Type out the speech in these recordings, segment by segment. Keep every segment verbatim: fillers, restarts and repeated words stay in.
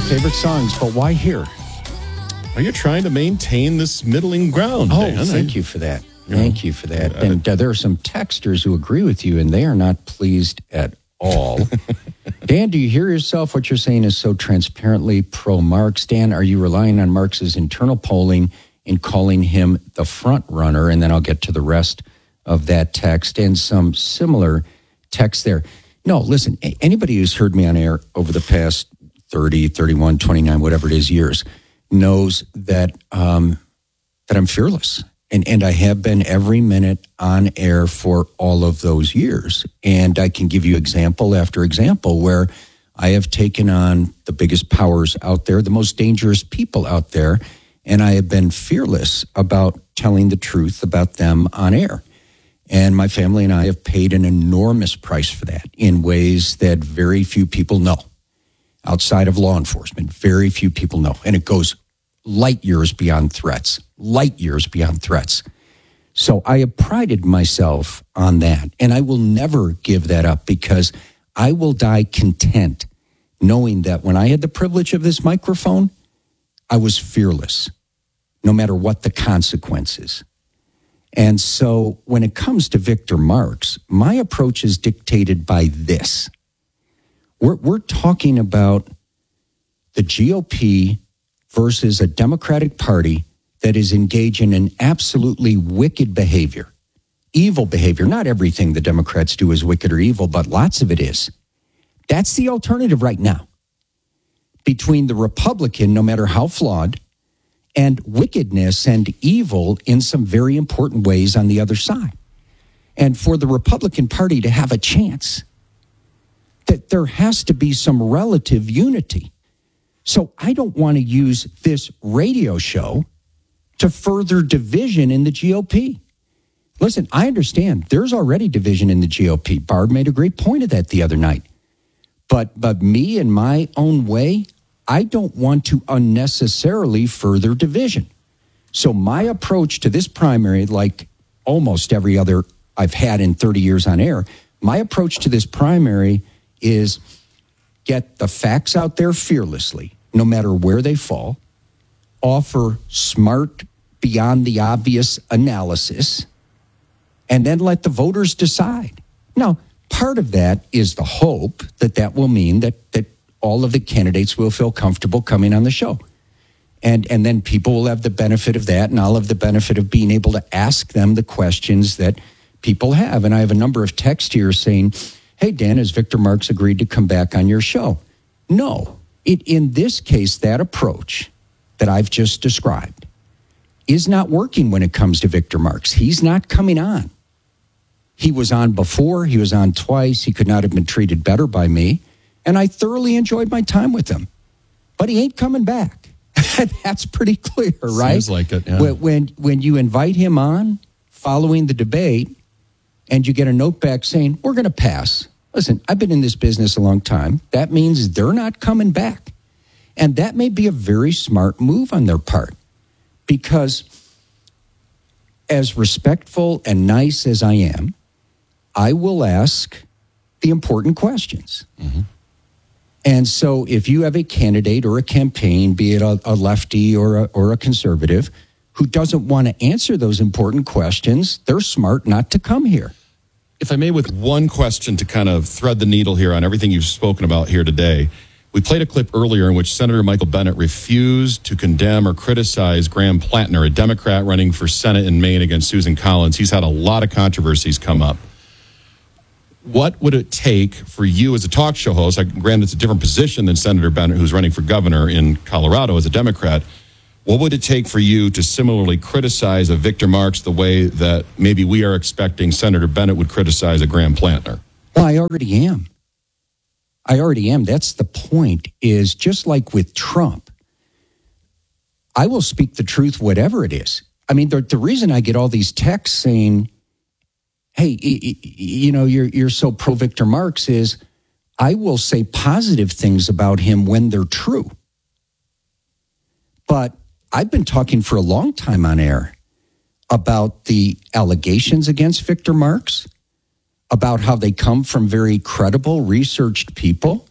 favorite songs, but why here? Are you trying to maintain this middling ground, Oh, Dan? thank you for that. Thank you for that. And uh, there are some texters who agree with you, and they are not pleased at all. Dan, do you hear yourself? What you're saying is so transparently pro-Marx. Dan, are you relying on Marx's internal polling in calling him the front runner? And then I'll get to the rest of that text and some similar text there. No, listen, anybody who's heard me on air over the past thirty, thirty-one, twenty-nine, whatever it is, years, knows that um, that I'm fearless. And and I have been every minute on air for all of those years. And I can give you example after example where I have taken on the biggest powers out there, the most dangerous people out there, and I have been fearless about telling the truth about them on air. And my family and I have paid an enormous price for that in ways that very few people know. Outside of law enforcement, very few people know. And it goes light years beyond threats, light years beyond threats. So I have prided myself on that. And I will never give that up because I will die content knowing that when I had the privilege of this microphone, I was fearless, no matter what the consequences. And so when it comes to Victor Marx, my approach is dictated by this. We're, we're talking about the G O P versus a Democratic Party that is engaging in absolutely wicked behavior, evil behavior. Not everything the Democrats do is wicked or evil, but lots of it is. That's the alternative right now between the Republican, no matter how flawed, and wickedness and evil in some very important ways on the other side. And for the Republican Party to have a chance, that there has to be some relative unity. So I don't want to use this radio show to further division in the G O P. Listen, I understand there's already division in the G O P. Barb made a great point of that the other night. But but me in my own way, I don't want to unnecessarily further division. So my approach to this primary, like almost every other I've had in thirty years on air, my approach to this primary is get the facts out there fearlessly, no matter where they fall, offer smart, beyond the obvious analysis, and then let the voters decide. Now, part of that is the hope that that will mean that that all of the candidates will feel comfortable coming on the show. And, and then people will have the benefit of that, and I'll have the benefit of being able to ask them the questions that people have. And I have a number of texts here saying, hey, Dan, has Victor Marx agreed to come back on your show? No. It, in this case, that approach that I've just described is not working when it comes to Victor Marx. He's not coming on. He was on before. He was on twice. He could not have been treated better by me. And I thoroughly enjoyed my time with him. But he ain't coming back. That's pretty clear, right? Seems like it, yeah. When, when, when you invite him on following the debate and you get a note back saying, we're going to pass. Listen, I've been in this business a long time. That means they're not coming back. And that may be a very smart move on their part. Because as respectful and nice as I am, I will ask the important questions. Mm-hmm. And so if you have a candidate or a campaign, be it a, a lefty or a, or a conservative, who doesn't want to answer those important questions, they're smart not to come here. If I may, with one question to kind of thread the needle here on everything you've spoken about here today. We played a clip earlier in which Senator Michael Bennet refused to condemn or criticize Graham Plantner, a Democrat running for Senate in Maine against Susan Collins. He's had a lot of controversies come up. What would it take for you as a talk show host? I grant it's a different position than Senator Bennet, who's running for governor in Colorado as a Democrat. What would it take for you to similarly criticize a Victor Marx the way that maybe we are expecting Senator Bennet would criticize a Graham Plantner? Well, I already am. I already am. That's the point, is just like with Trump, I will speak the truth, whatever it is. I mean, the, the reason I get all these texts saying, hey, you know, you're you're so pro Victor Marx is I will say positive things about him when they're true. But I've been talking for a long time on air about the allegations against Victor Marx, about how they come from very credible, researched people,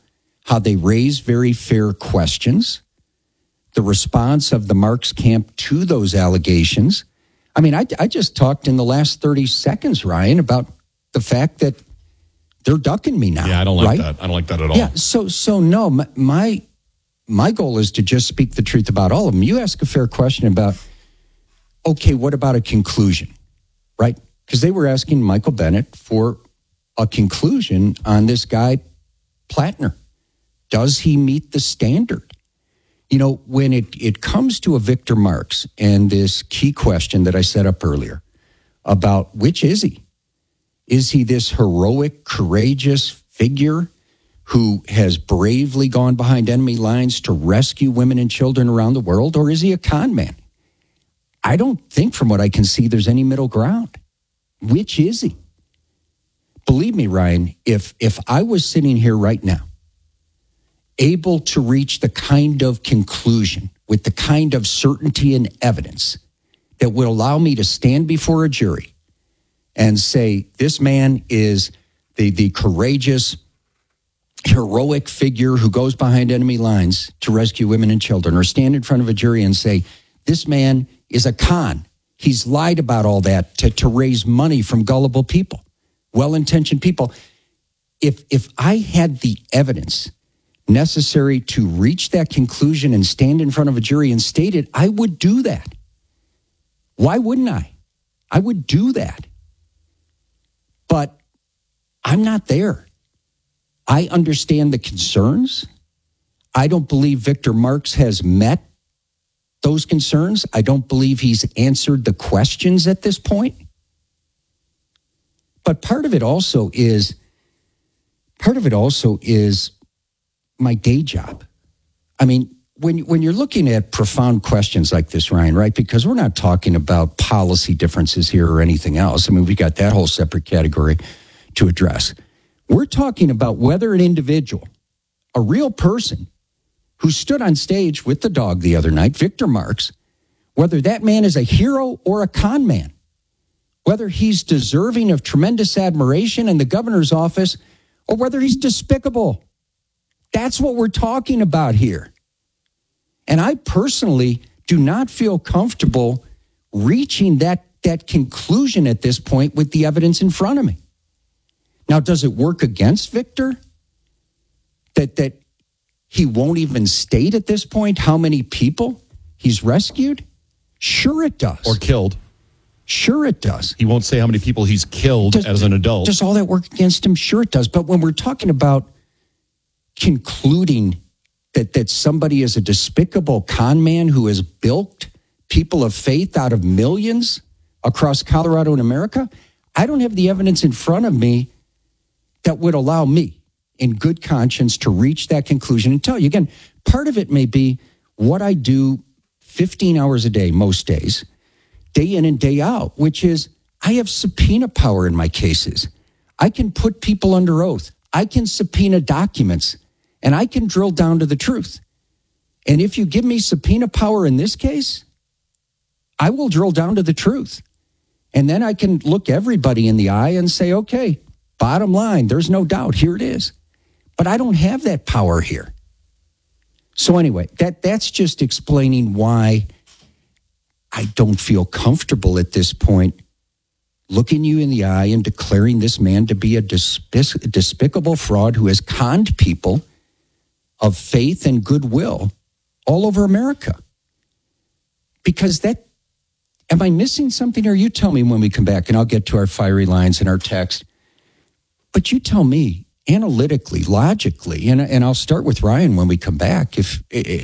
how they raise very fair questions, the response of the Marks camp to those allegations. I mean, I, I just talked in the last thirty seconds, Ryan, about the fact that they're ducking me now. Yeah, I don't like right? that. I don't like that at all. Yeah, so so no, my, my my goal is to just speak the truth about all of them. You ask a fair question about, okay, what about a conclusion, right? Because they were asking Michael Bennet for a conclusion on this guy, Plattner. Does he meet the standard? You know, when it, it comes to a Victor Marks and this key question that I set up earlier about which is he? Is he this heroic, courageous figure who has bravely gone behind enemy lines to rescue women and children around the world, or is he a con man? I don't think from what I can see there's any middle ground. Which is he? Believe me, Ryan, if if I was sitting here right now, able to reach the kind of conclusion with the kind of certainty and evidence that would allow me to stand before a jury and say, this man is the, the courageous, heroic figure who goes behind enemy lines to rescue women and children, or stand in front of a jury and say, this man is a con. He's lied about all that to, to raise money from gullible people, well-intentioned people. If if I had the evidence necessary to reach that conclusion and stand in front of a jury and state it, I would do that. Why wouldn't I? I would do that. But I'm not there. I understand the concerns. I don't believe Victor Marks has met those concerns. I don't believe he's answered the questions at this point. But part of it also is, part of it also is my day job. I mean, when, when you're looking at profound questions like this, Ryan, right? Because we're not talking about policy differences here or anything else. I mean, we got that whole separate category to address. We're talking about whether an individual, a real person who stood on stage with the dog the other night, Victor Marks, whether that man is a hero or a con man, whether he's deserving of tremendous admiration in the governor's office or whether he's despicable. That's what we're talking about here. And I personally do not feel comfortable reaching that, that conclusion at this point with the evidence in front of me. Now, does it work against Victor? That that he won't even state at this point how many people he's rescued? Sure it does. Or killed. Sure it does. He won't say how many people he's killed does, as an adult. Does all that work against him? Sure it does. But when we're talking about concluding that, that somebody is a despicable con man who has bilked people of faith out of millions across Colorado and America, I don't have the evidence in front of me that would allow me in good conscience to reach that conclusion and tell you. Again, part of it may be what I do fifteen hours a day, most days, day in and day out, which is I have subpoena power in my cases. I can put people under oath. I can subpoena documents, and I can drill down to the truth. And if you give me subpoena power in this case, I will drill down to the truth. And then I can look everybody in the eye and say, okay, bottom line, there's no doubt, here it is. But I don't have that power here. So anyway, that that's just explaining why I don't feel comfortable at this point looking you in the eye and declaring this man to be a despic- despicable fraud who has conned people of faith and goodwill all over America. Because that, am I missing something? Or you tell me when we come back, and I'll get to our fiery lines and our text. But you tell me, analytically, logically, and, and I'll start with Ryan when we come back. If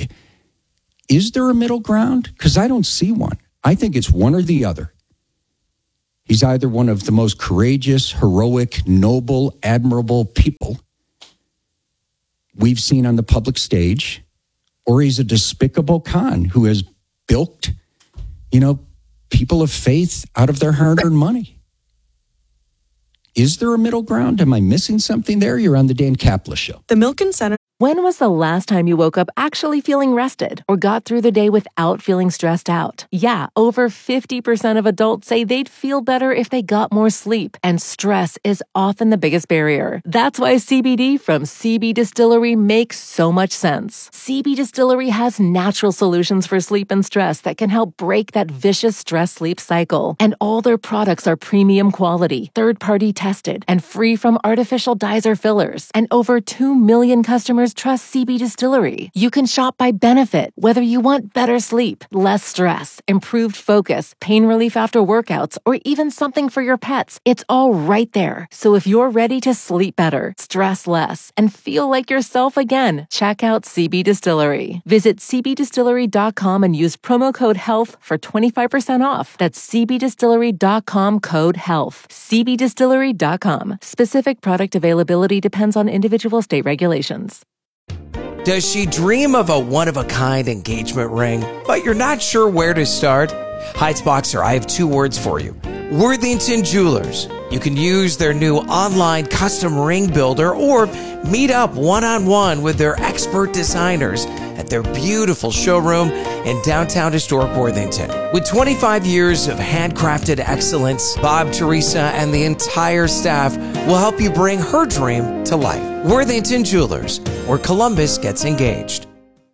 is there a middle ground? Because I don't see one. I think it's one or the other. He's either one of the most courageous, heroic, noble, admirable people we've seen on the public stage, or he's a despicable con who has bilked, you know, people of faith out of their hard-earned money. Is there a middle ground? Am I missing something there? You're on the Dan Kaplan Show. The Milken Center. When was the last time you woke up actually feeling rested or got through the day without feeling stressed out? Yeah, over fifty percent of adults say they'd feel better if they got more sleep, and stress is often the biggest barrier. That's why C B D from C B Distillery makes so much sense. C B Distillery has natural solutions for sleep and stress that can help break that vicious stress-sleep cycle. And all their products are premium quality, third-party tested, and free from artificial dyes or fillers. And over two million customers trust C B Distillery. You can shop by benefit, whether you want better sleep, less stress, improved focus, pain relief after workouts, or even something for your pets. It's all right there. So if you're ready to sleep better, stress less, and feel like yourself again, check out C B Distillery. Visit c b distillery dot com and use promo code HEALTH for twenty-five percent off. That's c b distillery dot com code HEALTH. c b distillery dot com. Specific product availability depends on individual state regulations. Does she dream of a one-of-a-kind engagement ring, but you're not sure where to start? Heights Boxer, I have two words for you. Worthington Jewelers. You can use their new online custom ring builder or meet up one-on-one with their expert designers at their beautiful showroom in downtown historic Worthington. With twenty-five years of handcrafted excellence, Bob, Teresa, and the entire staff will help you bring her dream to life. Worthington Jewelers, where Columbus gets engaged.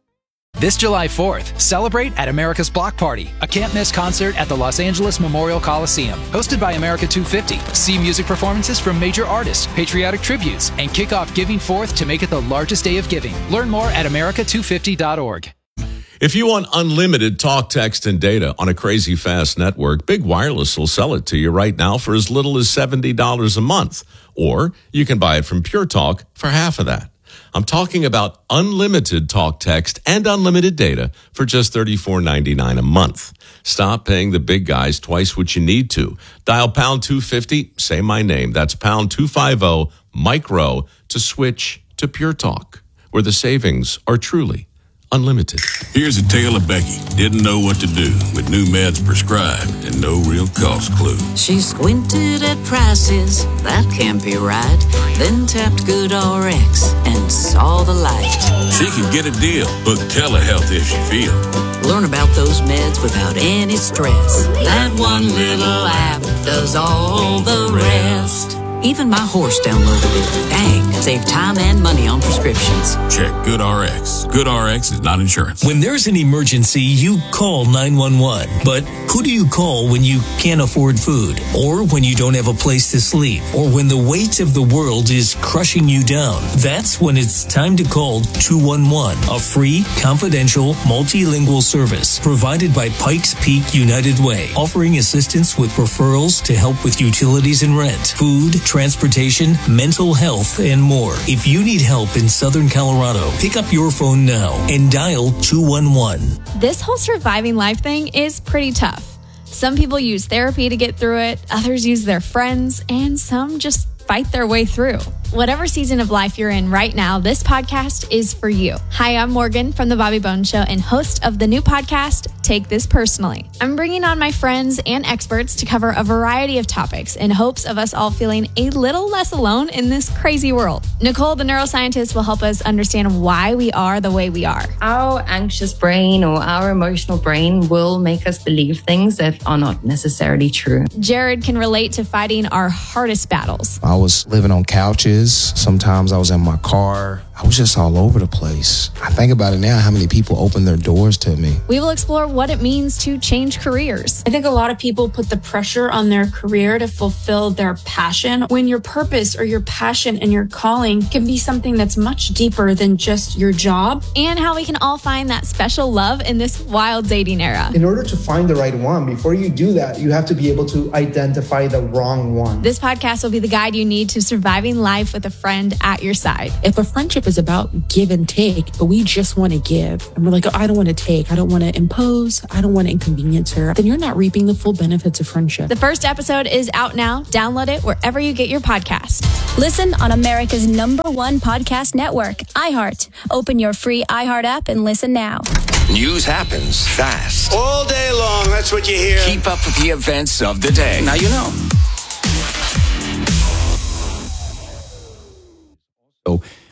This July fourth, celebrate at America's Block Party, a can't-miss concert at the Los Angeles Memorial Coliseum. Hosted by America two fifty, see music performances from major artists, patriotic tributes, and kick off Giving Forth to make it the largest day of giving. Learn more at america two fifty dot org. If you want unlimited talk, text, and data on a crazy fast network, Big Wireless will sell it to you right now for as little as seventy dollars a month. Or you can buy it from Pure Talk for half of that. I'm talking about unlimited talk, text, and unlimited data for just thirty-four ninety-nine a month. Stop paying the big guys twice what you need to. Dial pound two fifty, say my name. That's pound two fifty, micro, to switch to Pure Talk, where the savings are truly unlimited. Here's a tale of Becky. Didn't know what to do with new meds prescribed and no real cost clue. She squinted at prices, that can't be right. Then tapped GoodRx and saw the light. She could get a deal. Book telehealth if she feel. Learn about those meds without any stress. That one little app does all the rest. Even my horse downloaded it. Dang, save time and money on prescriptions. Check GoodRx. GoodRx is not insurance. When there's an emergency, you call nine one one. But who do you call when you can't afford food? Or when you don't have a place to sleep? Or when the weight of the world is crushing you down? That's when it's time to call two one one, a free, confidential, multilingual service provided by Pikes Peak United Way, offering assistance with referrals to help with utilities and rent, food, transportation, mental health, and more. If you need help in Southern Colorado, pick up your phone now and dial two one one. This whole surviving life thing is pretty tough. Some people use therapy to get through it, others use their friends, and some just fight their way through. Whatever season of life you're in right now, this podcast is for you. Hi, I'm Morgan from The Bobby Bones Show and host of the new podcast, Take This Personally. I'm bringing on my friends and experts to cover a variety of topics in hopes of us all feeling a little less alone in this crazy world. Nicole, the neuroscientist, will help us understand why we are the way we are. Our anxious brain or our emotional brain will make us believe things that are not necessarily true. Jared can relate to fighting our hardest battles. I was living on couches. Sometimes I was in my car. I was just all over the place. I think about it now, how many people opened their doors to me. We will explore what it means to change careers. I think a lot of people put the pressure on their career to fulfill their passion, when your purpose or your passion and your calling can be something that's much deeper than just your job. And how we can all find that special love in this wild dating era. In order to find the right one, before you do that, you have to be able to identify the wrong one. This podcast will be the guide you need to surviving life with a friend at your side. If a friendship is about give and take, but we just want to give, and we're like, oh, I don't want to take, I don't want to impose, I don't want to inconvenience her, then you're not reaping the full benefits of friendship. The first episode is out now. Download it wherever you get your podcast. Listen on America's number one podcast network, iHeart. Open your free iHeart app and listen now. News happens fast. All day long, that's what you hear. Keep up with the events of the day. Now you know. So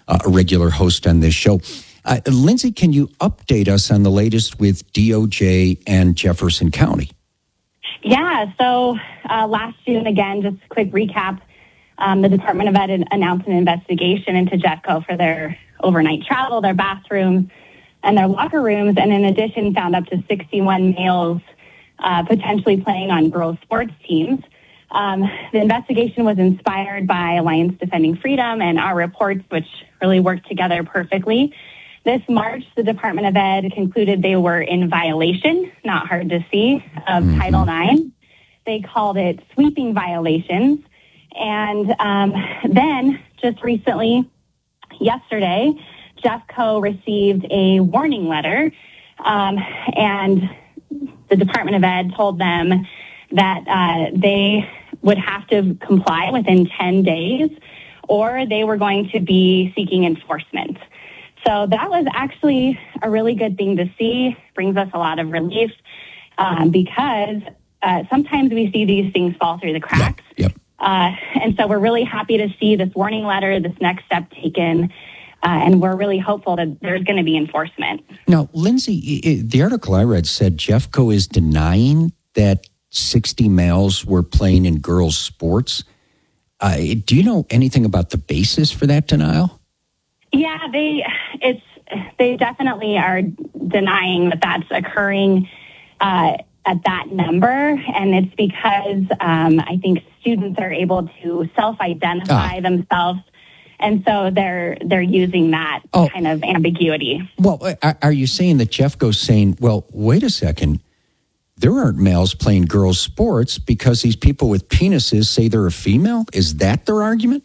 uh, a regular host on this show. Uh, Lindsay, can you update us on the latest with D O J and Jefferson County? Yeah, so uh, last June, again, just a quick recap, um, the Department of Ed announced an investigation into Jeffco for their overnight travel, their bathrooms, and their locker rooms, and in addition found up to sixty-one males uh, potentially playing on girls' sports teams. Um, the investigation was inspired by Alliance Defending Freedom and our reports, which really worked together perfectly. This March, the Department of Ed concluded they were in violation, not hard to see, of mm-hmm. Title nine. They called it sweeping violations. And um, then, just recently, yesterday, Jeffco received a warning letter, um, and the Department of Ed told them that uh, they would have to comply within ten days, or they were going to be seeking enforcement. So that was actually a really good thing to see. Brings us a lot of relief um, because uh, sometimes we see these things fall through the cracks. Yep. Yep. Uh, and so we're really happy to see this warning letter, this next step taken, uh, and we're really hopeful that there's going to be enforcement. Now, Lindsay, it, the article I read said Jeffco is denying that sixty males were playing in girls' sports. Uh, do you know anything about the basis for that denial? Yeah, they it's they definitely are denying that that's occurring uh, at that number, and it's because um, I think students are able to self-identify ah. themselves, and so they're they're using that oh. kind of ambiguity. Well, are you saying that Jeffco's saying, well, wait a second, there aren't males playing girls' sports because these people with penises say they're a female? Is that their argument?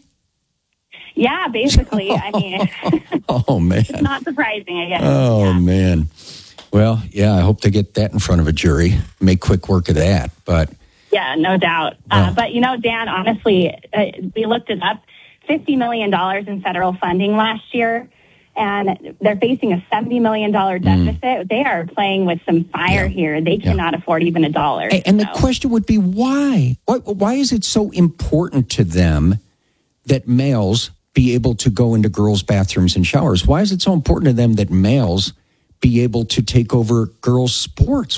Yeah, basically. I mean, oh, man. It's not surprising, I guess. Oh, yeah. man. Well, yeah, I hope they get that in front of a jury. Make quick work of that. But yeah, no doubt. Oh. Uh, but, you know, Dan, honestly, uh, we looked it up, fifty million dollars in federal funding last year, and they're facing a seventy million dollars deficit. Mm. They are playing with some fire yeah. here. They cannot yeah. afford even a dollar. And, and so. the question would be, why? why? Why is it so important to them that males be able to go into girls' bathrooms and showers? Why is it so important to them that males be able to take over girls' sports?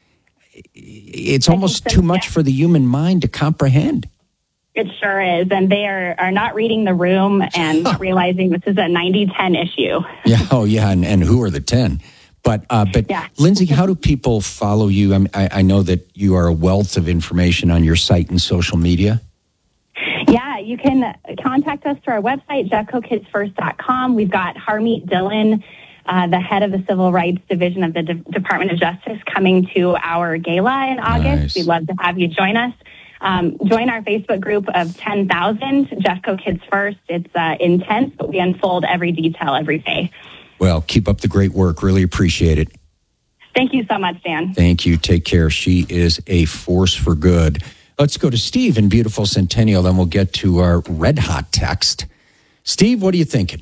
It's almost so, too much yeah. for the human mind to comprehend. It sure is. And they are, are not reading the room and not realizing this is a ninety ten issue. yeah. Oh, yeah. And, and who are the ten? But, uh, but yeah. Lindsay, how do people follow you? I, mean, I, I know that you are a wealth of information on your site and social media. Yeah, you can contact us through our website, jeffco kids first dot com. We've got Harmeet Dillon, uh, the head of the Civil Rights Division of the De- Department of Justice, coming to our gala in August. Nice. We'd love to have you join us. Um, join our Facebook group of ten thousand, Jeffco Kids First. It's uh, intense, but we unfold every detail every day. Well, keep up the great work. Really appreciate it. Thank you so much, Dan. Thank you. Take care. She is a force for good. Let's go to Steve in beautiful Centennial, then we'll get to our red hot text. Steve, what are you thinking?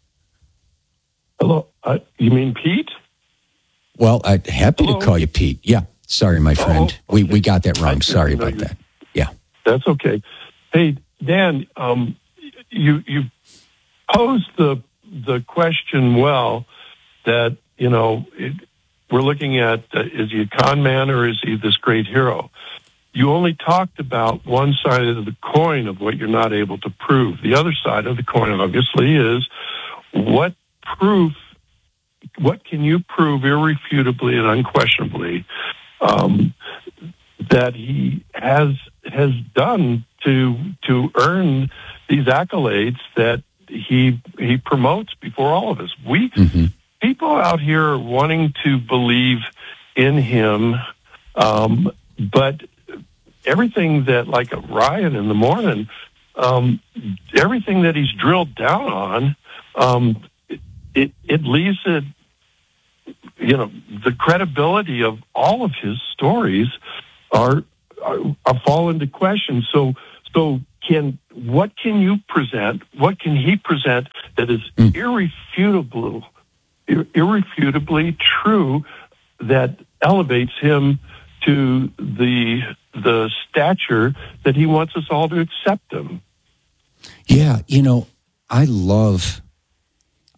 Hello. Uh, you mean Pete? Well, I'm happy Hello? to call you Pete. Yeah. Sorry, my friend. Oh, we we got that wrong. Sorry about that. Yeah. That's okay. Hey, Dan, um, you you posed the the question well that, you know, it, we're looking at, uh, is he a con man or is he this great hero? You only talked about one side of the coin of what you're not able to prove. The other side of the coin, obviously, is what proof, what can you prove irrefutably and unquestionably um, that he has has done to to earn these accolades that he he promotes before all of us? We mm-hmm. people out here are wanting to believe in him, um, but everything that, like a Ryan in the morning, um, everything that he's drilled down on, um, it, it leaves it, you know, the credibility of all of his stories are, are, are fall into question. So, so can, what can you present? What can he present that is mm. irrefutable, ir- irrefutably true that elevates him to the the stature that he wants us all to accept him? Yeah, you know, I love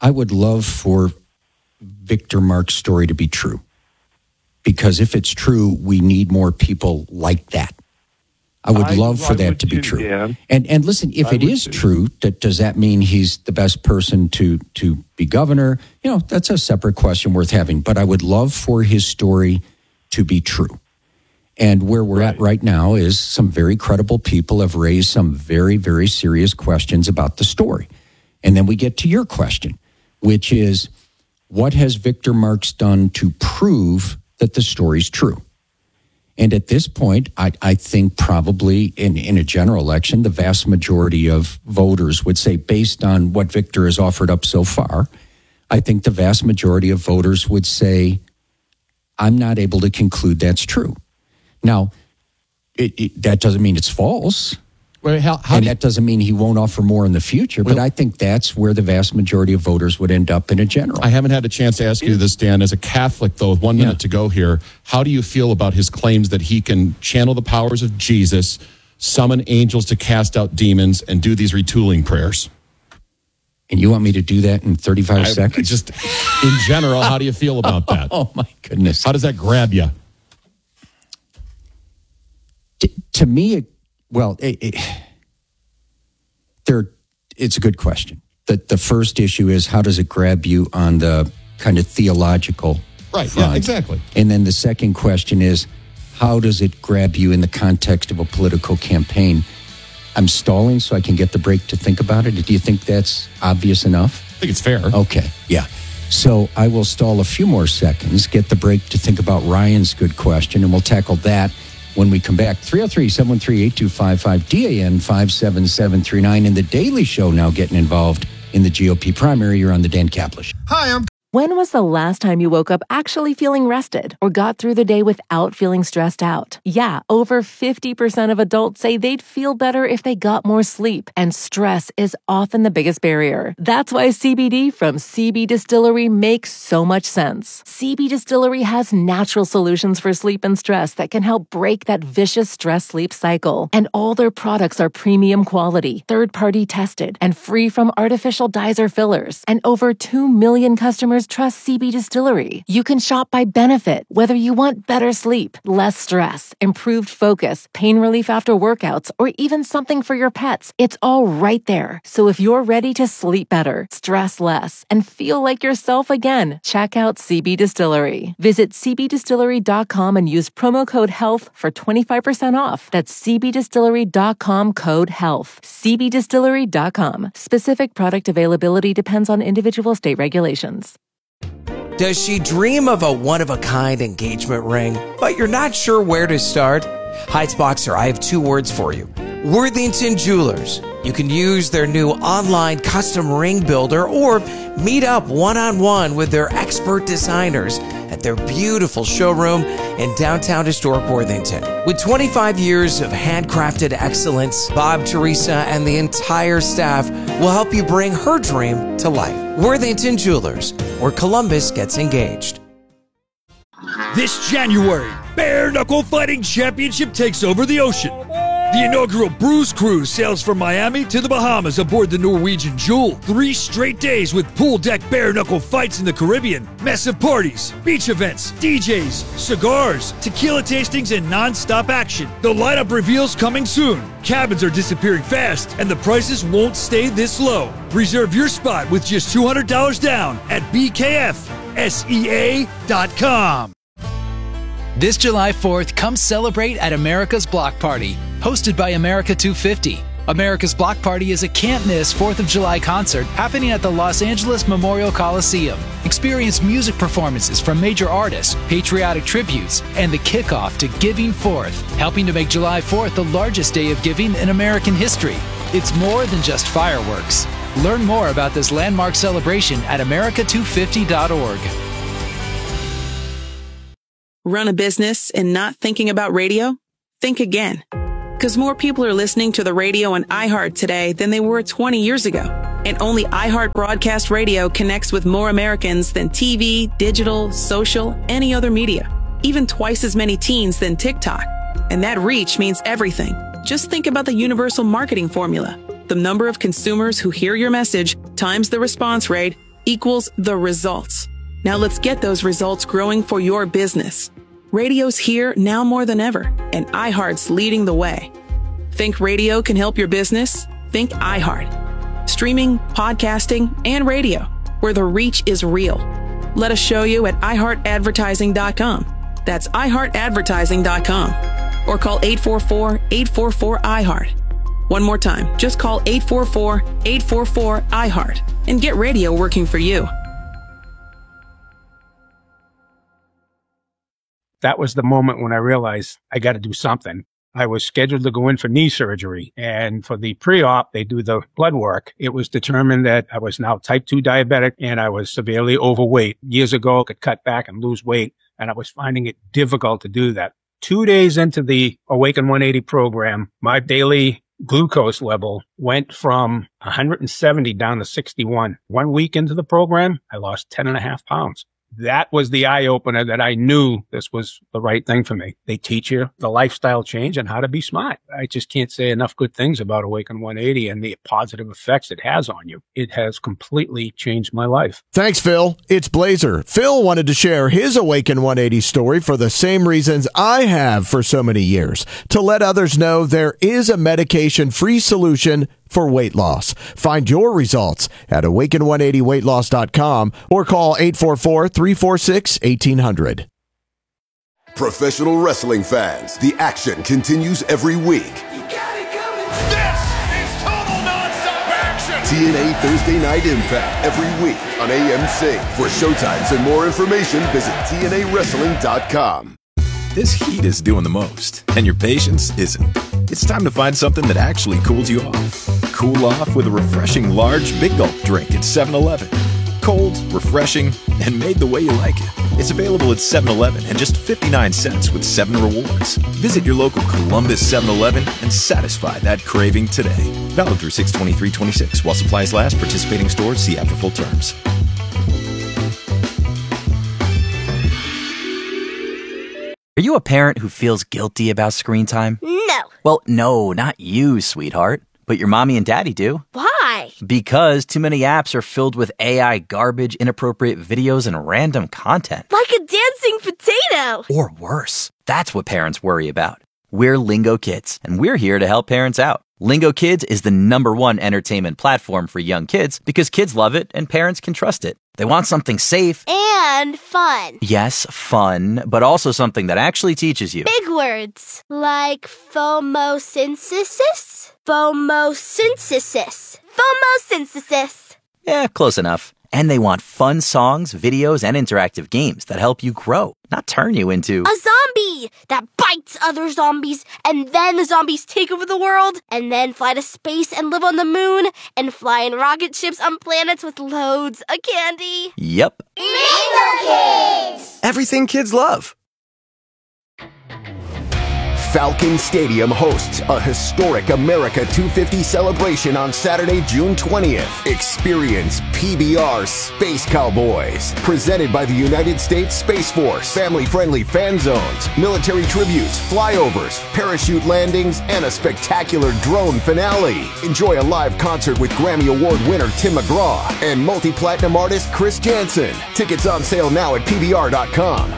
I would love for Victor Mark's story to be true. Because if it's true, we need more people like that. I would I- love for I that would to be too, true. Dan. And and listen, if I it would is too. true, that, does that mean he's the best person to to be governor? You know, that's a separate question worth having. But I would love for his story to be true. And where we're at right now is some very credible people have raised some very, very serious questions about the story. And then we get to your question, which is, what has Victor Marks done to prove that the story's true? And at this point, I, I think probably in, in a general election, the vast majority of voters would say, based on what Victor has offered up so far, I think the vast majority of voters would say, I'm not able to conclude that's true. Now, it, it, that doesn't mean it's false. Well, how, how and do you- that doesn't mean he won't offer more in the future. But I think that's where the vast majority of voters would end up in a general. I haven't had a chance to ask you this, Dan. As a Catholic, though, with one minute to go here, how do you feel about his claims that he can channel the powers of Jesus, summon angels to cast out demons, and do these retooling prayers? And you want me to do that in thirty-five I- seconds? Just in general, how do you feel about that? Oh, my goodness. How does that grab you? To me, it, well, it, it, there, it's a good question. The, the first issue is, how does it grab you on the kind of theological Right, front? yeah, exactly. And then the second question is, how does it grab you in the context of a political campaign? I'm stalling so I can get the break to think about it. Do you think that's obvious enough? I think it's fair. Okay, yeah. So I will stall a few more seconds, get the break to think about Ryan's good question, and we'll tackle that when we come back. three oh three, seven one three, eight two five five, D A N five seven seven three nine. And the Daily Show now getting involved in the G O P primary. You're on the Dan Caplis Show. Hi, I'm. When was the last time you woke up actually feeling rested or got through the day without feeling stressed out? Yeah, over fifty percent of adults say they'd feel better if they got more sleep, and stress is often the biggest barrier. That's why C B D from C B Distillery makes so much sense. C B Distillery has natural solutions for sleep and stress that can help break that vicious stress-sleep cycle. And all their products are premium quality, third-party tested, and free from artificial dyes or fillers. And over two million customers trust C B Distillery. You can shop by benefit, whether you want better sleep, less stress, improved focus, pain relief after workouts, or even something for your pets. It's all right there. So if you're ready to sleep better, stress less, and feel like yourself again, check out C B Distillery. Visit c b distillery dot com and use promo code HEALTH for twenty-five percent off. That's c b distillery dot com code HEALTH. c b distillery dot com. Specific product availability depends on individual state regulations. Does she dream of a one-of-a-kind engagement ring, but you're not sure where to start? Heights Boxer, I have two words for you. Worthington Jewelers. You can use their new online custom ring builder or meet up one-on-one with their expert designers at their beautiful showroom in downtown historic Worthington. With twenty-five years of handcrafted excellence, Bob, Teresa, and the entire staff will help you bring her dream to life. Worthington Jewelers, where Columbus gets engaged. This January, Bare Knuckle Fighting Championship takes over the ocean. The inaugural Bruise Cruise sails from Miami to the Bahamas aboard the Norwegian Jewel. Three straight days with pool deck bare knuckle fights in the Caribbean, massive parties, beach events, D Js, cigars, tequila tastings, and non-stop action. The lineup reveals coming soon. Cabins are disappearing fast, and the prices won't stay this low. Reserve your spot with just two hundred dollars down at b k f s e a dot com. This July fourth, come celebrate at America's Block Party, hosted by America two fifty. America's Block Party is a can't-miss fourth of July concert happening at the Los Angeles Memorial Coliseum. Experience music performances from major artists, patriotic tributes, and the kickoff to Giving Fourth, helping to make July fourth the largest day of giving in American history. It's more than just fireworks. Learn more about this landmark celebration at america two fifty dot org. Run a business and not thinking about radio? Think again. Because more people are listening to the radio on iHeart today than they were twenty years ago. And only iHeart Broadcast Radio connects with more Americans than T V, digital, social, any other media. Even twice as many teens than TikTok. And that reach means everything. Just think about the universal marketing formula. The number of consumers who hear your message times the response rate equals the results. Now let's get those results growing for your business. Radio's here now more than ever, and iHeart's leading the way. Think radio can help your business? Think iHeart. Streaming, podcasting, and radio, where the reach is real. Let us show you at i heart advertising dot com. That's i heart advertising dot com. Or call eight four four, eight four four, I heart. One more time, just call eight four four, eight four four, I heart and get radio working for you. That was the moment when I realized I got to do something. I was scheduled to go in for knee surgery, and for the pre-op, they do the blood work. It was determined that I was now type two diabetic and I was severely overweight. Years ago, I could cut back and lose weight, and I was finding it difficult to do that. Two days into the Awaken one eighty program, my daily glucose level went from one hundred seventy down to sixty-one. One week into the program, I lost ten and a half pounds. That was the eye opener that I knew this was the right thing for me. They teach you the lifestyle change and how to be smart. I just can't say enough good things about Awaken one eighty and the positive effects it has on you. It has completely changed my life. Thanks, Phil. It's Blazer. Phil wanted to share his Awaken one eighty story for the same reasons I have for so many years, to let others know there is a medication-free solution for weight loss. Find your results at awaken one eighty weight loss dot com or call eight four four, three four six, one eight hundred. Professional wrestling fans, the action continues every week. This is total nonstop action. T N A Thursday Night Impact every week on A M C. For showtimes and more information, visit T N A wrestling dot com. This heat is doing the most, and your patience isn't. It's time to find something that actually cools you off. Cool off with a refreshing large Big Gulp drink at seven eleven. Cold, refreshing, and made the way you like it. It's available at seven eleven and just fifty-nine cents with seven rewards. Visit your local Columbus seven eleven and satisfy that craving today. Valid through six twenty-three twenty-six. While supplies last, participating stores see app for full terms. Are you a parent who feels guilty about screen time? No. Well, no, not you, sweetheart. But your mommy and daddy do. Why? Because too many apps are filled with A I garbage, inappropriate videos, and random content. Like a dancing potato. Or worse. That's what parents worry about. We're Lingo Kids, and we're here to help parents out. Lingo Kids is the number one entertainment platform for young kids because kids love it and parents can trust it. They want something safe. And fun. Yes, fun, but also something that actually teaches you. Big words like phomosynthesis, phomosynthesis, phomosynthesis. Yeah, close enough. And they want fun songs, videos, and interactive games that help you grow, not turn you into a zombie that bites other zombies, and then the zombies take over the world, and then fly to space and live on the moon, and fly in rocket ships on planets with loads of candy. Yep. Lingo Kids! Everything kids love. Falcon Stadium hosts a historic America two fifty celebration on Saturday, June twentieth. Experience P B R Space Cowboys, presented by the United States Space Force. Family-friendly fan zones, military tributes, flyovers, parachute landings, and a spectacular drone finale. Enjoy a live concert with Grammy Award winner Tim McGraw and multi-platinum artist Chris Jansen. Tickets on sale now at P B R dot com.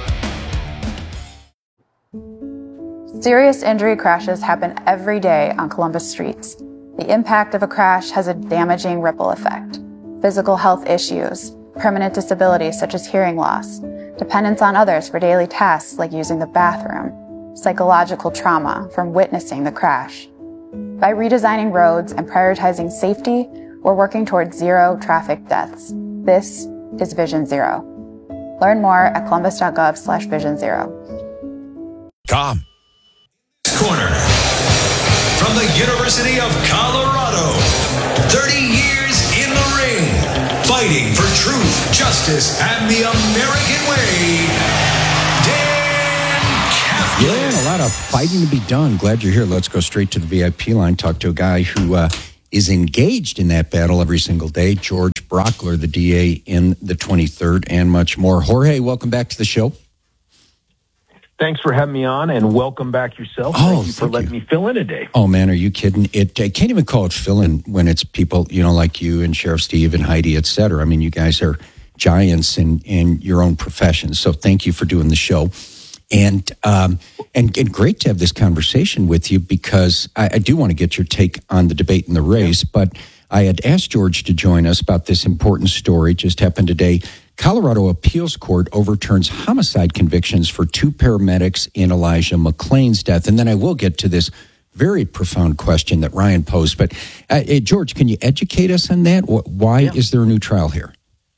Serious injury crashes happen every day on Columbus streets. The impact of a crash has a damaging ripple effect. Physical health issues, permanent disabilities such as hearing loss, dependence on others for daily tasks like using the bathroom, psychological trauma from witnessing the crash. By redesigning roads and prioritizing safety, we're working towards zero traffic deaths. This is Vision Zero. Learn more at columbus.gov slash vision zero. Com. Corner from the University of Colorado. thirty years in the ring, fighting for truth, justice, and the American way. Dan Kaplan. Yeah, a lot of fighting to be done. Glad you're here. Let's go straight to the V I P line. Talk to a guy who uh, is engaged in that battle every single day. George Brauchler, the D A in the twenty-third, and much more. Jorge, welcome back to the show. thanks for having me on, and welcome back yourself. Oh, thank you for thank letting you. me fill in today. Oh, man, are you kidding? It I can't even call it fill-in when it's people, you know, like you and Sheriff Steve and Heidi, et cetera. I mean, you guys are giants in, in your own profession. So thank you for doing the show. And um, and, and great to have this conversation with you, because I, I do want to get your take on the debate in the race. Yeah. But I had asked George to join us about this important story. Just happened today. Colorado Appeals Court overturns homicide convictions for two paramedics in Elijah McClain's death. And then I will get to this very profound question that Ryan posed. But uh, hey, George, can you educate us on that? Why yeah. is there a new trial here?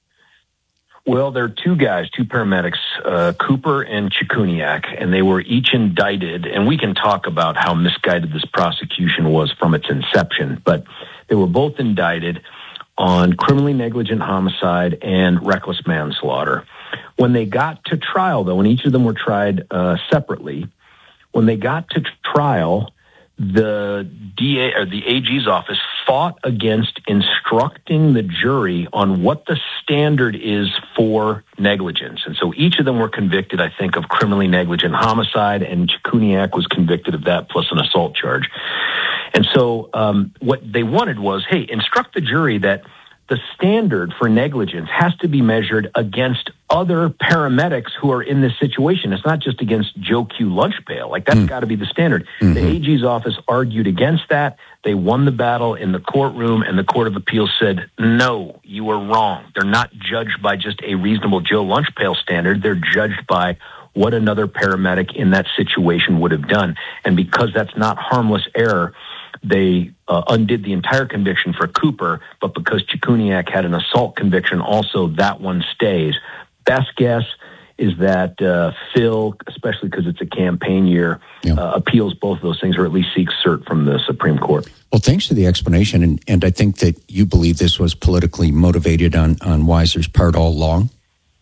Well, there are two guys, two paramedics, uh, Cooper and Chikuniak, and they were each indicted. And we can talk about how misguided this prosecution was from its inception, but they were both indicted on criminally negligent homicide and reckless manslaughter. When they got to trial, though, and each of them were tried uh, separately, when they got to trial, the D A or the A G's office fought against instructing the jury on what the standard is for negligence. And so each of them were convicted, I think, of criminally negligent homicide, and Chikuniak was convicted of that plus an assault charge. And so um, what they wanted was, hey, instruct the jury that the standard for negligence has to be measured against other paramedics who are in this situation. It's not just against Joe Q. Lunch Pail. Like, that's mm. got to be the standard. Mm-hmm. The A G's office argued against that. They won the battle in the courtroom, and the Court of Appeals said, no, you are wrong. They're not judged by just a reasonable Joe Lunch Pail standard. They're judged by what another paramedic in that situation would have done. And because that's not harmless error, they uh, undid the entire conviction for Cooper, but because Chikuniak had an assault conviction also, that one stays. Best guess is that uh, Phil, especially because it's a campaign year, yeah. uh, appeals both of those things, or at least seeks cert from the Supreme Court. Well, thanks for the explanation, and, and I think that you believe this was politically motivated on, on Weiser's part all along.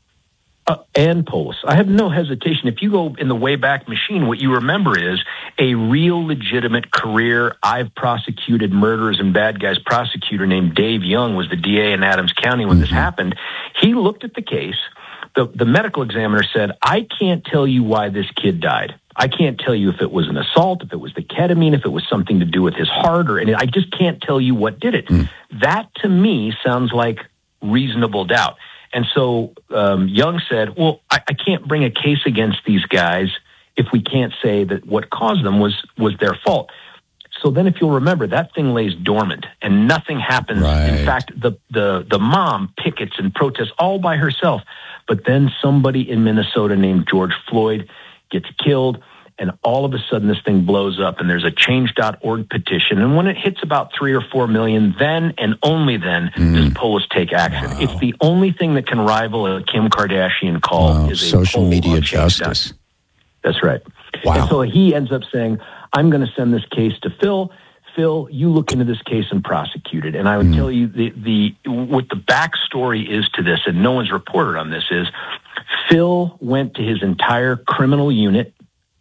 Uh, and Polis. I have no hesitation. If you go in the Wayback Machine, what you remember is a real legitimate career. I've prosecuted murderers and bad guys prosecutor named Dave Young was the D A in Adams County when mm-hmm. this happened. He looked at the case. The, the medical examiner said, I can't tell you why this kid died. I can't tell you if it was an assault, if it was the ketamine, if it was something to do with his heart, or and I just can't tell you what did it. Mm. That, to me, sounds like reasonable doubt. And so um, Young said, well, I, I can't bring a case against these guys if we can't say that what caused them was was their fault. So then, if you'll remember, that thing lays dormant and nothing happens. Right. In fact, the, the, the mom pickets and protests all by herself. But then somebody in Minnesota named George Floyd gets killed, and all of a sudden this thing blows up, and there's a change dot org petition. And when it hits about three or four million, then and only then mm. does Polis take action. Wow. It's the only thing that can rival a Kim Kardashian call. Wow. Is a social media justice. That's right. Wow. And so he ends up saying, I'm going to send this case to Phil. Phil, you look into this case and prosecute it. And I would mm. tell you the, the what the backstory is to this, and no one's reported on this, is Phil went to his entire criminal unit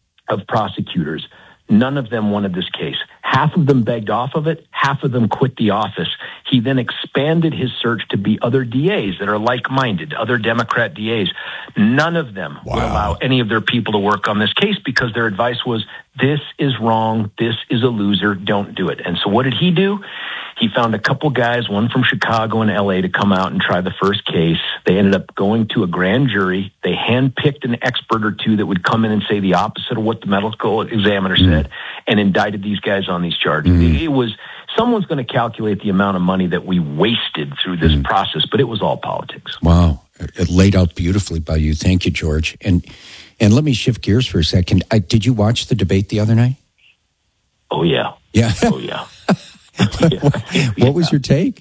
of prosecutors. None of them wanted this case. Half of them begged off of it. Half of them quit the office. He then expanded his search to be other D As that are like-minded, other Democrat D As. None of them wow. would allow any of their people to work on this case because their advice was, this is wrong, this is a loser, don't do it. And so what did he do? He found a couple guys, one from Chicago and L A, to come out and try the first case. They ended up going to a grand jury. They handpicked an expert or two that would come in and say the opposite of what the medical examiner mm. said, and indicted these guys on these charges. Mm. It was, someone's going to calculate the amount of money that we wasted through this mm. process, but it was all politics. Wow. It laid out beautifully by you. Thank you, George. And and let me shift gears for a second. I, did you watch the debate the other night? Oh, yeah. Yeah. Oh, yeah. what, what was your take?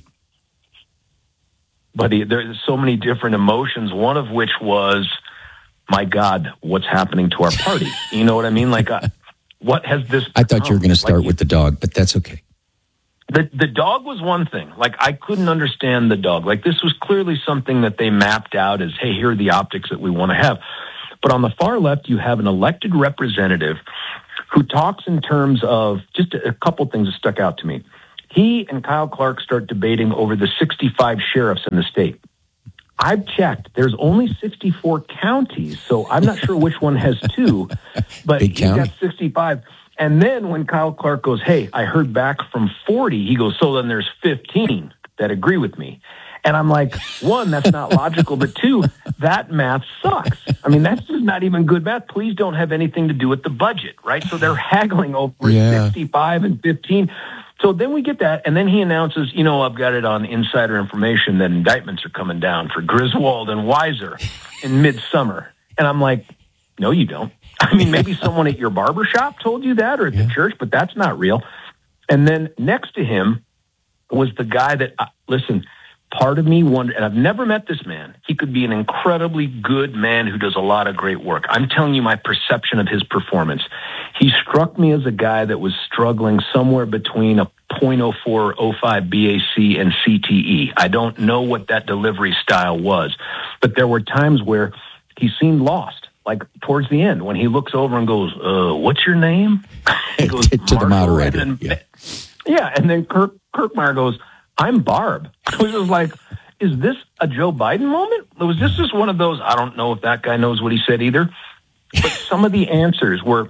Buddy, there's so many different emotions, one of which was, my God, what's happening to our party? You know what I mean? Like, uh, what has this I thought you were going to start like, with the dog, but that's okay. The the dog was one thing. Like, I couldn't understand the dog. Like, this was clearly something that they mapped out as, hey, here are the optics that we want to have. But on the far left, you have an elected representative who talks in terms of just a, a couple things that stuck out to me. He and Kyle Clark start debating over the sixty-five sheriffs in the state. I've checked. There's only sixty-four counties, so I'm not sure which one has two, but Big he's county. got sixty-five. And then when Kyle Clark goes, hey, I heard back from forty, he goes, so then there's fifteen that agree with me. And I'm like, one, that's not logical, but two, that math sucks. I mean, that's just not even good math. Please don't have anything to do with the budget, right? So they're haggling over Yeah. sixty-five and fifteen. So then we get that, and then he announces, you know, I've got it on insider information that indictments are coming down for Griswold and Weiser in midsummer. And I'm like, no, you don't. I mean, maybe someone at your barbershop told you that or at the church, but that's not real. And then next to him was the guy that, uh, listen, part of me wondered, and I've never met this man. He could be an incredibly good man who does a lot of great work. I'm telling you my perception of his performance. He struck me as a guy that was struggling somewhere between a point oh four oh five B A C and C T E. I don't know what that delivery style was, but there were times where he seemed lost, like towards the end when he looks over and goes, uh, what's your name? He goes, to, to the Marshall, moderator. and then, Yeah. yeah, and then Kirk Kirkmeyer goes, I'm Barb. It was like, is this a Joe Biden moment? Was this just one of those, I don't know if that guy knows what he said either, but some of the answers were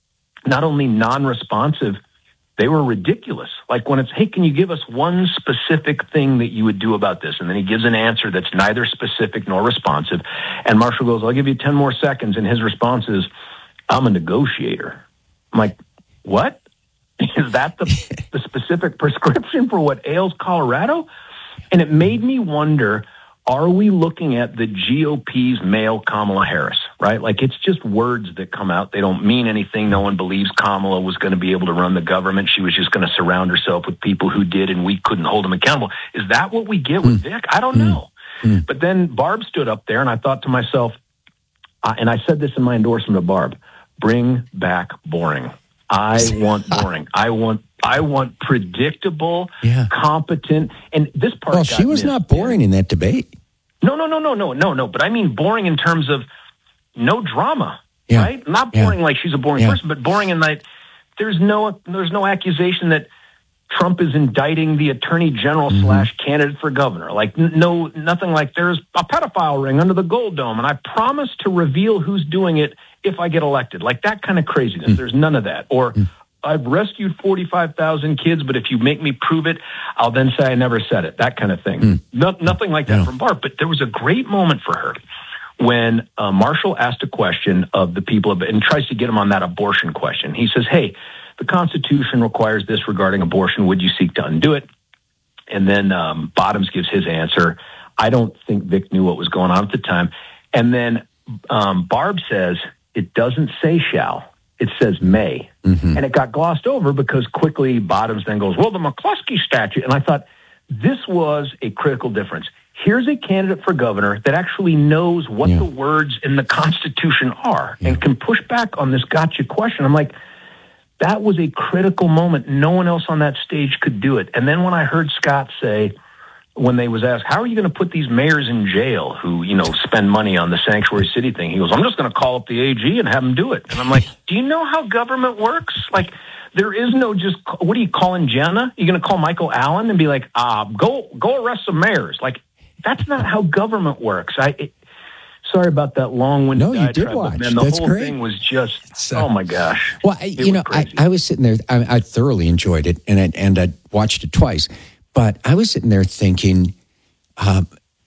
not only non-responsive, they were ridiculous. Like when it's, hey, can you give us one specific thing that you would do about this? And then he gives an answer that's neither specific nor responsive. And Marshall goes, I'll give you ten more seconds. And his response is, I'm a negotiator. I'm like, what? Is that the, the specific prescription for what ails Colorado? And it made me wonder, are we looking at the G O P's male Kamala Harris, right? Like it's just words that come out. They don't mean anything. No one believes Kamala was going to be able to run the government. She was just going to surround herself with people who did, and we couldn't hold them accountable. Is that what we get with Vic? I don't know. Mm. But then Barb stood up there, and I thought to myself, uh, and I said this in my endorsement of Barb, bring back boring. I want boring. I want I want predictable, Yeah. competent, and this part. Well, got she was missed. not boring in that debate. No, no, no, no, no, no, no. But I mean boring in terms of no drama, Yeah. right? Not Yeah. boring like she's a boring Yeah. person, but boring in that there's no there's no accusation that Trump is indicting the attorney general Mm-hmm. slash candidate for governor. Like n- no, nothing like there's a pedophile ring under the Gold Dome, and I promise to reveal who's doing it if I get elected. Like that kind of craziness. Mm. There's none of that. Or I've rescued forty-five thousand kids, but if you make me prove it, I'll then say I never said it. That kind of thing. Mm. No, nothing like that from Barb. But there was a great moment for her when uh, Marshall asked a question of the people of, and tries to get him on that abortion question. He says, hey, the Constitution requires this regarding abortion. Would you seek to undo it? And then um, Bottoms gives his answer. I don't think Vic knew what was going on at the time. And then um, Barb says, it doesn't say shall. It says may. Mm-hmm. And it got glossed over because quickly Bottoms then goes, well, the McCluskey statute. And I thought this was a critical difference. Here's a candidate for governor that actually knows what Yeah. the words in the Constitution are and can push back on this gotcha question. I'm like, that was a critical moment. No one else on that stage could do it. And then when I heard Scott say, when they was asked, how are you going to put these mayors in jail who, you know, spend money on the sanctuary city thing? He goes, I'm just going to call up the A G and have them do it. And I'm like, do you know how government works? Like, there is no just, what are you calling Jenna? You're going to call Michael Allen and be like, uh, go, go arrest some mayors. Like, that's not how government works. I, it, sorry about that long-winded No, you did diatribe, but watch. man, the That's whole great. thing was just, uh, oh my gosh. Well, I, It you was know, I, crazy. I was sitting there. I, I thoroughly enjoyed it, and I, and I watched it twice. But I was sitting there thinking, uh,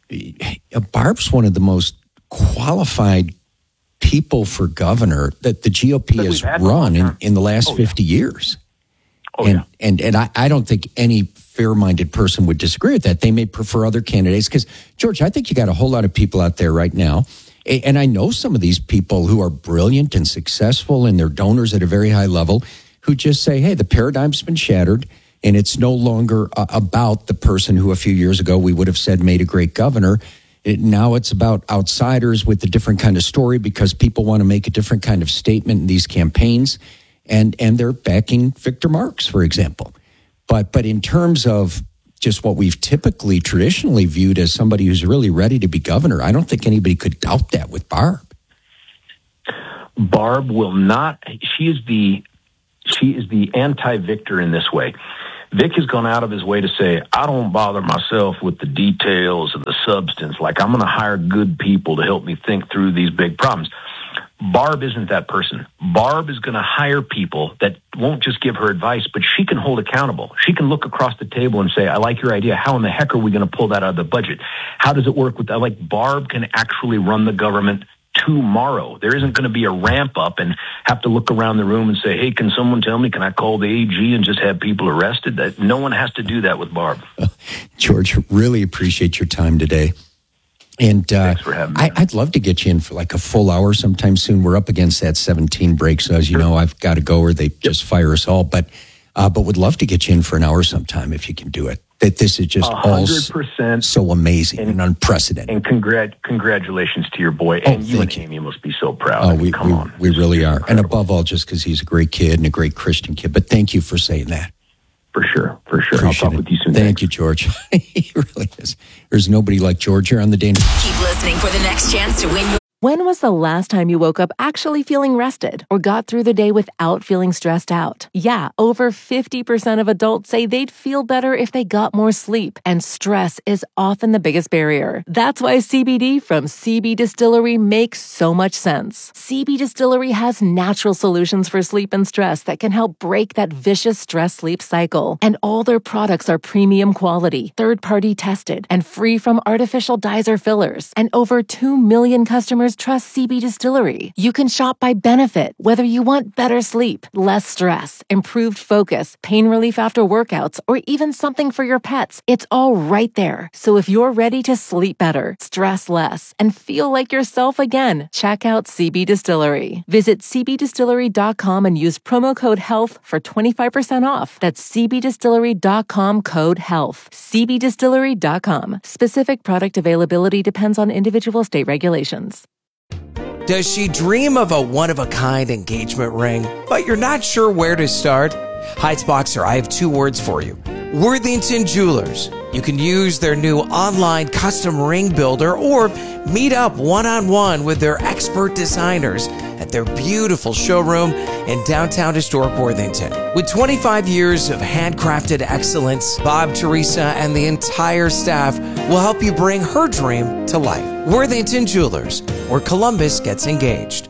Barb's one of the most qualified people for governor that the G O P That has we've had in a long run in, time. in the last Oh, yeah. fifty years. Oh, and, yeah. and and I, I don't think any fair-minded person would disagree with that. They may prefer other candidates because, George, I think you got a whole lot of people out there right now, a- and I know some of these people who are brilliant and successful and they're donors at a very high level who just say, hey, the paradigm's been shattered and it's no longer uh, about the person who a few years ago we would have said made a great governor. It, now it's about outsiders with a different kind of story because people want to make a different kind of statement in these campaigns. And and they're backing Victor Marx, for example. But but in terms of just what we've typically traditionally viewed as somebody who's really ready to be governor, I don't think anybody could doubt that with Barb. Barb will not. She is the she is the anti-Victor in this way. Vic has gone out of his way to say, I don't bother myself with the details of the substance. Like, I'm going to hire good people to help me think through these big problems. Barb isn't that person. Barb is going to hire people that won't just give her advice, but she can hold accountable. She can look across the table and say, I like your idea. How in the heck are we going to pull that out of the budget? How does it work with that? Like, Barb can actually run the government tomorrow. There isn't going to be a ramp up and have to look around the room and say, hey, can someone tell me, can I call the A G and just have people arrested? That no one has to do that with Barb. George, really appreciate your time today. And uh, Thanks for having me. I, I'd love to get you in for like a full hour sometime soon. We're up against that seventeen break, so as you know, I've got to go or they just fire us all. But uh, but would love to get you in for an hour sometime if you can do it. That this is just all so amazing and, and unprecedented. And congrat- congratulations to your boy. And oh, you and you. Amy must be so proud. Oh, I mean, we, come we, on. we really are. Incredible. And above all, just because he's a great kid and a great Christian kid. But thank you for saying that. For sure, for sure. Appreciate I'll talk it. with you soon. Thank Thanks. you, George. He really is. There's nobody like George here on the Dane. Keep listening for the next chance to win your... When was the last time you woke up actually feeling rested or got through the day without feeling stressed out? Yeah, over fifty percent of adults say they'd feel better if they got more sleep, and stress is often the biggest barrier. That's why C B D from C B Distillery makes so much sense. C B Distillery has natural solutions for sleep and stress that can help break that vicious stress-sleep cycle. And all their products are premium quality, third-party tested, and free from artificial dyes or fillers. And over two million customers trust C B Distillery. You can shop by benefit, whether you want better sleep, less stress, improved focus, pain relief after workouts, or even something for your pets. It's all right there. So if you're ready to sleep better, stress less, and feel like yourself again, check out C B Distillery. Visit c b distillery dot com and use promo code HEALTH for twenty-five percent off. That's c b distillery dot com code HEALTH. c b distillery dot com. Specific product availability depends on individual state regulations. Does she dream of a one-of-a-kind engagement ring, but you're not sure where to start? Heights Boxer, I have two words for you. Worthington Jewelers. You can use their new online custom ring builder or meet up one-on-one with their expert designers at their beautiful showroom in downtown historic Worthington. With twenty-five years of handcrafted excellence, Bob, Teresa, and the entire staff will help you bring her dream to life. Worthington Jewelers, where Columbus gets engaged.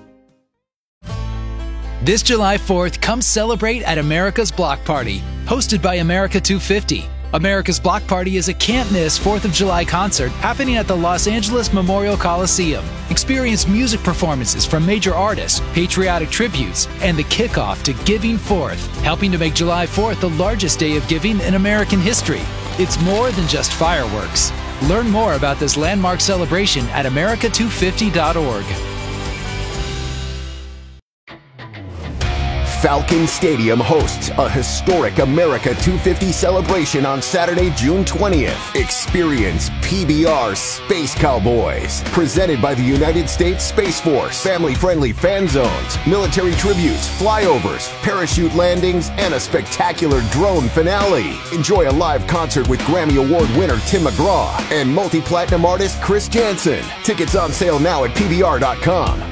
This July fourth, come celebrate at America's Block Party, hosted by America two fifty. America's Block Party is a can't-miss fourth of July concert happening at the Los Angeles Memorial Coliseum. Experience music performances from major artists, patriotic tributes, and the kickoff to Giving Fourth, helping to make July fourth the largest day of giving in American history. It's more than just fireworks. Learn more about this landmark celebration at america two fifty dot org. Falcon Stadium hosts a historic America two fifty celebration on Saturday, June twentieth. Experience P B R Space Cowboys, presented by the United States Space Force. Family-friendly fan zones, military tributes, flyovers, parachute landings, and a spectacular drone finale. Enjoy a live concert with Grammy Award winner Tim McGraw and multi-platinum artist Chris Jansen. Tickets on sale now at P B R dot com.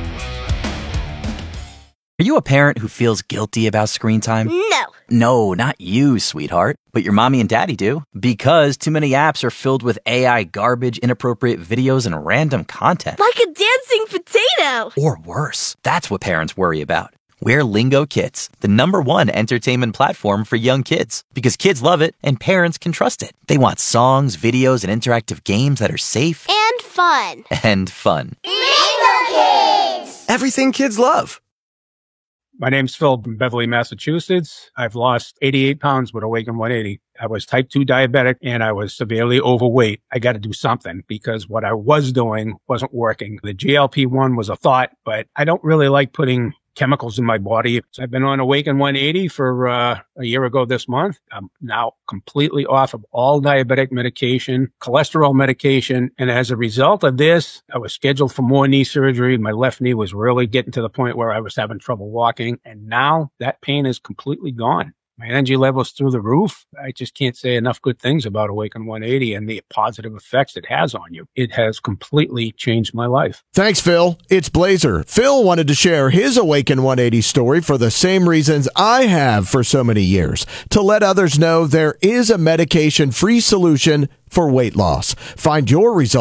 Are you a parent who feels guilty about screen time? No. No, not you, sweetheart. But your mommy and daddy do. Because too many apps are filled with A I garbage, inappropriate videos, and random content. Like a dancing potato. Or worse. That's what parents worry about. We're Lingo Kids, the number one entertainment platform for young kids. Because kids love it and parents can trust it. They want songs, videos, and interactive games that are safe. And fun. And fun. Lingo Kids! Everything kids love. My name's Phil from Beverly, Massachusetts. I've lost eighty-eight pounds with Awaken one eighty. I was type two diabetic and I was severely overweight. I got to do something because what I was doing wasn't working. The G L P one was a thought, but I don't really like putting chemicals in my body. So I've been on Awaken one eighty for uh, a year ago this month. I'm now completely off of all diabetic medication, cholesterol medication. And as a result of this, I was scheduled for more knee surgery. My left knee was really getting to the point where I was having trouble walking. And now that pain is completely gone. My energy level's through the roof. I just can't say enough good things about Awaken one eighty and the positive effects it has on you. It has completely changed my life. Thanks, Phil. It's Blazer. Phil wanted to share his Awaken one eighty story for the same reasons I have for so many years, to let others know there is a medication-free solution for weight loss. Find your results